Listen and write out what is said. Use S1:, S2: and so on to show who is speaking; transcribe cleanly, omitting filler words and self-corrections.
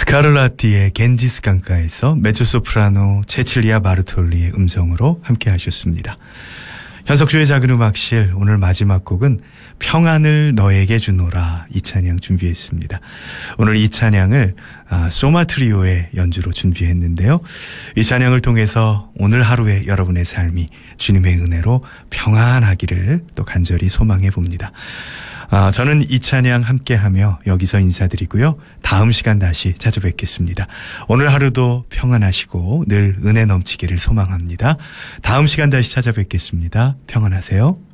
S1: 스카를라티의 겐지스 강가에서 메조소프라노 체칠리아 마르톨리의 음성으로 함께 하셨습니다. 현석주의 작은 음악실 오늘 마지막 곡은 평안을 너에게 주노라 이 찬양 준비했습니다. 오늘 이 찬양을 소마트리오의 연주로 준비했는데요. 이 찬양을 통해서 오늘 하루의 여러분의 삶이 주님의 은혜로 평안하기를 또 간절히 소망해 봅니다. 저는 이 찬양 함께하며 여기서 인사드리고요. 다음 시간 다시 찾아뵙겠습니다. 오늘 하루도 평안하시고 늘 은혜 넘치기를 소망합니다. 다음 시간 다시 찾아뵙겠습니다. 평안하세요.